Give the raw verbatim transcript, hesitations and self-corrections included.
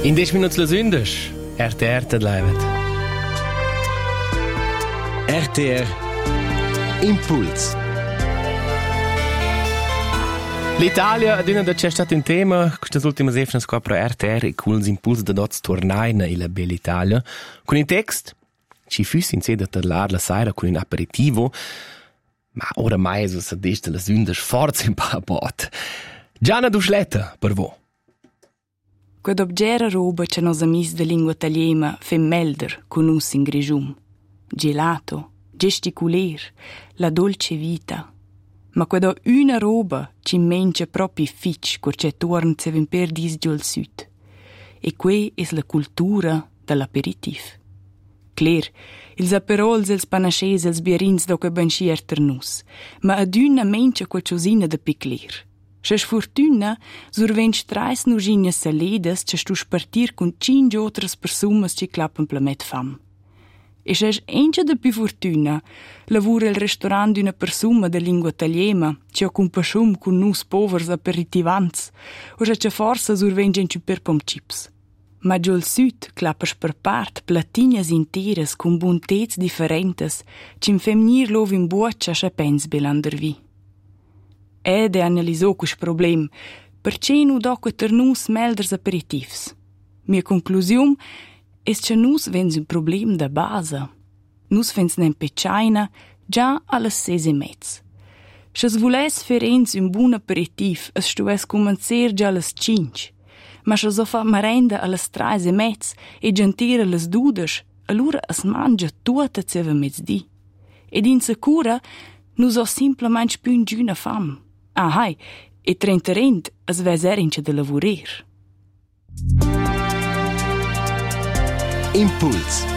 In dieci minuti le sündes, R T R te leivet. R T R Impuls. L'Italia ad una da c'è stato un tema, queste ultime sefne scopre R T R e con l'impuls da dots tornaina in la bella Italia, con il text ci fussi in sede a parlare la sera con un aperitivo, ma ora mai so sa desta le sündes forza un pa bot. Gianna Duschletta, per voi. Quad obgera roba che nos amis de lingua italiana fem melder con us in grigium. Gelato, gesticuler, la dolce vita. Ma quad ho una roba ci mengia proprio fitch cur c'è torn se vem per dis giù al sud. E que es la cultura dell'aperitif. Cler, ils aperols, ils panaches, ils bierins do che ben schier ter nus. Ma ad una mengia qualcosina de picler. Se sfortuna, survench trais nuginhas saledas che stu spartir con cinque otras persumas ci clappen plamet fam. E se encha de più fortuna, lavura il restaurant d'una persuma de lingua italiana, ci ho compascium con nus povers aperitivants, o se forza survengen ci per pom chips. Ma giù al sud clappers per part platinias interas con buntets differentes, ci femnir lov in buoccia se pens belandervi. Ed analisò quel problem, perché nu doc ter nus melders aperitifs. Mia conclusione è che nus vens un problem da base. Nus vens nem pecciaina già alle ses e mezz. Se voles ferens un buon aperitif, es stues comencer già alle cinque. Ma se so fa merenda alle tres e mezz e gentire alle dudes, allora es mangia tutta ceva mezzdi. Ed in sicura nus ho simplement più un giuna fam. Ah, hai, e trenterent es ves erince de lavurer. Impuls.